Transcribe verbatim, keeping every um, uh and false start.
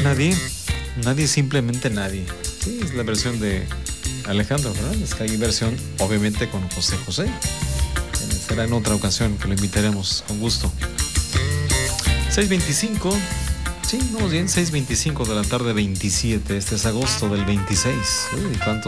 Nadie, nadie, simplemente nadie. Sí, es la versión de Alejandro, ¿verdad? Es que hay versión, obviamente, con José José. Será en otra ocasión que lo invitaremos con gusto. seis veinticinco, sí, vamos bien, seis veinticinco de la tarde, veintisiete. Este es agosto del veintiséis. Uy, ¿cuánto?